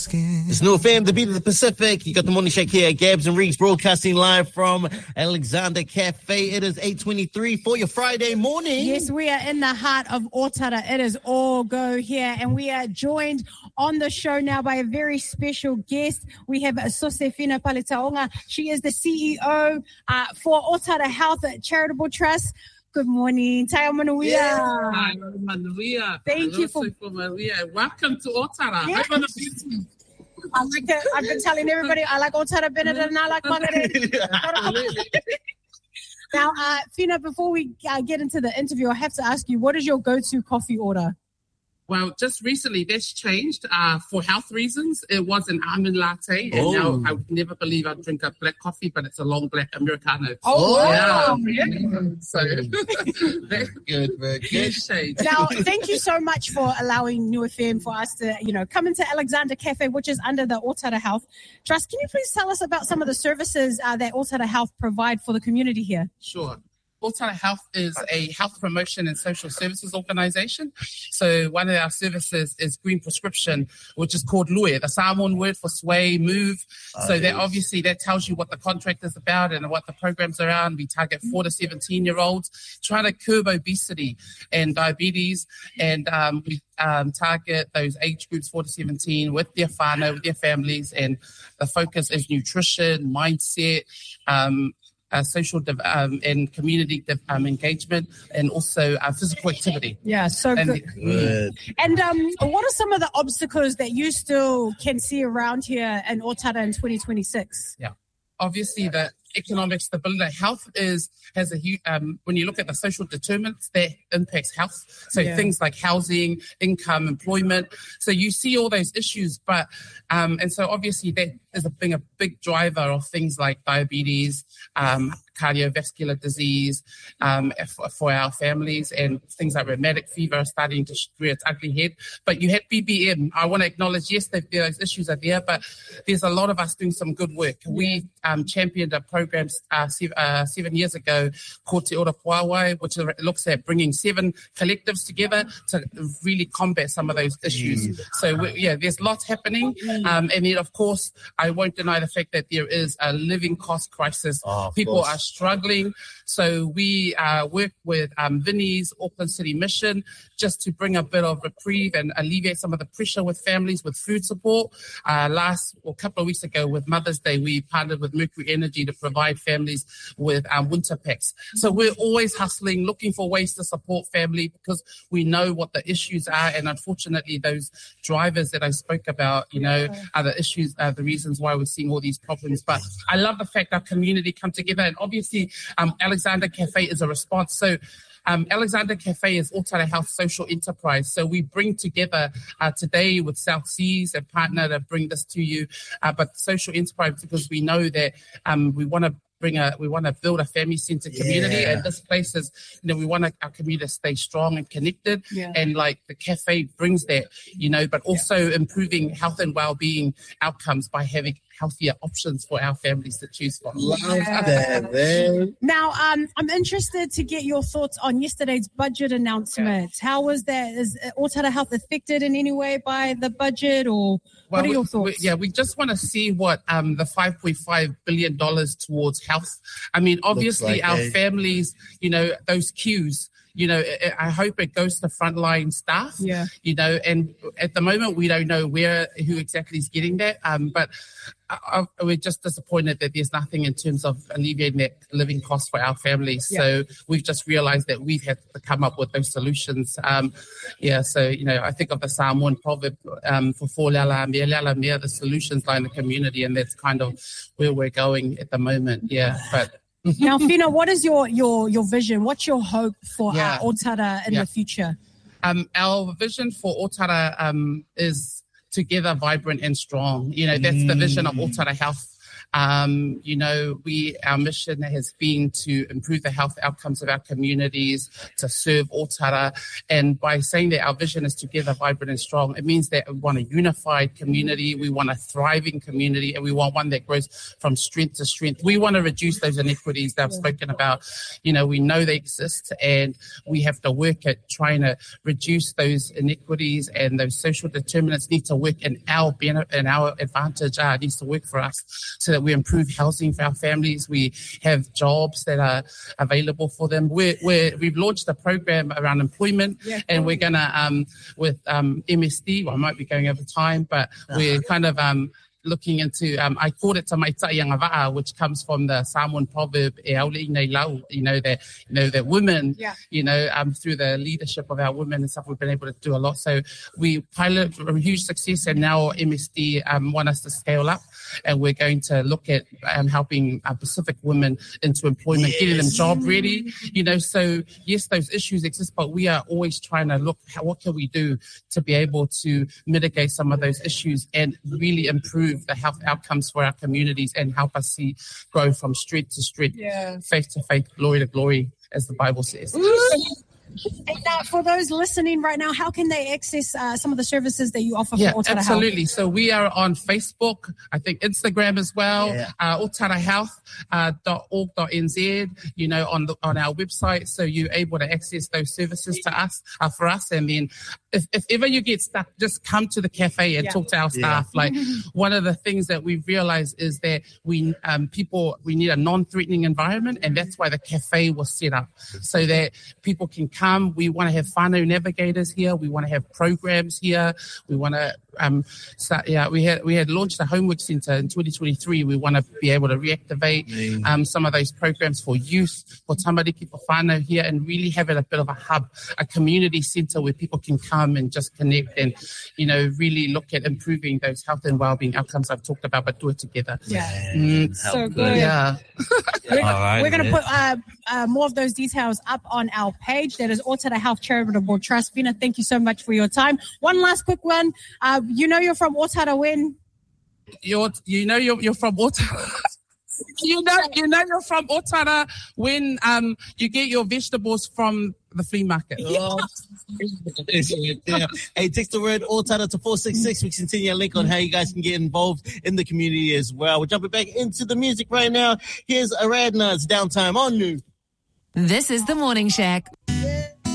It's New FM, the beat of the Pacific. You got the morning shake here, Gabs and Reeks, broadcasting live from Alexander Cafe. It is 8:23 for your Friday morning. Yes, we are in the heart of Otara. It is all go here, and we are joined on the show now by a very special guest. We have Sosefina Paletaonga. She is the CEO for Otara Health Charitable Trust. Good morning. Taya Manuia. Hi, Manuia. Thank you for Maria. Welcome to Otara. Yeah. I like it. I've been telling everybody I like Otara better than I like Margaret. Now, Fina, before we get into the interview, I have to ask you, what is your go-to coffee order? Well, just recently, that's changed for health reasons. It was an almond latte, and now I would never believe I'd drink a black coffee, but it's a long black Americano. Wow. So that's good. That's changed. Now, thank you so much for allowing New FM for us to, come into Alexander Cafe, which is under the Otara Health Trust. Can you please tell us about some of the services that Otara Health provide for the community here? Sure. Otara Health is a health promotion and social services organisation. So one of our services is green prescription, which is called Lue, the Samoan word for sway, move. So that obviously that tells you what the contract is about and what the programs are around. We target 4 to 17-year-olds, trying to curb obesity and diabetes. And we target those age groups 4 to 17 with their whānau, with their families. And the focus is nutrition, mindset, social and community engagement, and also physical activity. Yeah, so good. And what are some of the obstacles that you still can see around here in Otara in 2026? Yeah, obviously the economic stability. Health has a huge, when you look at the social determinants that impacts health. So things like housing, income, employment. So you see all those issues, but, and so obviously that is being a big driver of things like diabetes, cardiovascular disease, for our families, and things like rheumatic fever are starting to rear its ugly head. But you had BBM. I want to acknowledge, yes, those issues are there, but there's a lot of us doing some good work. We championed a program 7 years ago called Te Ora Puawai, which looks at bringing 7 collectives together to really combat some of those issues. So, there's lots happening. And then, of course, I won't deny the fact that there is a living cost crisis. People are struggling. So we work with Vinnie's Auckland City Mission just to bring a bit of reprieve and alleviate some of the pressure with families with food support. A couple of weeks ago with Mother's Day, we partnered with Mercury Energy to provide families with winter packs. So we're always hustling, looking for ways to support family because we know what the issues are. And unfortunately, those drivers that I spoke about, are the issues, the reasons why we're seeing all these problems. But I love the fact our community come together, and obviously Alexander Cafe is a response. So Alexander Cafe is Otara Health Social Enterprise. So we bring together today with South Seas, a partner to bring this to you, but social enterprise because we know that we want to build a family-centered community, and this place is, we want our community to stay strong and connected, and like the cafe brings that, but also improving health and well-being outcomes by having healthier options for our families to choose from. Love that, man. Now, I'm interested to get your thoughts on yesterday's budget announcement. How was that? Is Otara Health affected in any way by the budget, or what are your thoughts? We just want to see what the $5.5 billion towards health. I mean, obviously our families, those queues, I hope it goes to frontline staff, and at the moment we don't know who exactly is getting that, but we're just disappointed that there's nothing in terms of alleviating that living cost for our families. So we've just realized that we've had to come up with those solutions. So, I think of the Samoan proverb, for fōleala mea, leala mea, the solutions lie in the community, and that's kind of where we're going at the moment. But now, Fina, what is your vision? What's your hope for Otara in the future? Our vision for Otara is together, vibrant and strong. That's the vision of Otara Health. Our mission has been to improve the health outcomes of our communities, to serve Otara. And by saying that our vision is together, vibrant and strong, it means that we want a unified community, we want a thriving community, and we want one that grows from strength to strength. We want to reduce those inequities that I've spoken about. We know they exist, and we have to work at trying to reduce those inequities, and those social determinants need to work in our benefit and our advantage. It needs to work for us so that we improve housing for our families. We have jobs that are available for them. We've launched a program around employment, and we're going to, with MSD, I might be going over time, but we're kind of looking into, I called it Tamaita Yangava'a, which comes from the Samoan proverb, that women, through the leadership of our women and stuff, we've been able to do a lot. So we pilot a huge success, and now MSD want us to scale up, and we're going to look at helping Pacific women into employment, getting them job ready. So yes, those issues exist, but we are always trying to look at what can we do to be able to mitigate some of those issues and really improve the health outcomes for our communities and help us see grow from strength to strength, faith to faith, glory to glory, as the Bible says. And for those listening right now, how can they access some of the services that you offer for Otara absolutely. Health? So we are on Facebook, I think Instagram as well, otarahealth.org.nz, on our website. So you're able to access those services to us, for us. And then if ever you get stuck, just come to the cafe and talk to our staff. Like one of the things that we've realized is that we need a non-threatening environment, and that's why the cafe was set up, so that people can come. We want to have whānau navigators here. We want to have programs here. We want to we had launched a homework centre in 2023. We want to be able to reactivate some of those programs for youth, for tamariki, for whānau here, and really have it a bit of a hub, a community centre where people can come and just connect and, really look at improving those health and wellbeing outcomes I've talked about, but do it together. So good. Yeah. We're going to put more of those details up on our page. That is Otara Health Charitable Trust. Vina, thank you so much for your time. One last quick one. You're from Otara when? You're from Otara. you're from Otara when you get your vegetables from the flea market. Hey, text the word Otara to 466. We can send you a link on how you guys can get involved in the community as well. We're jumping back into the music right now. Here's Aradna's Downtime on New. This is the Morning Shack.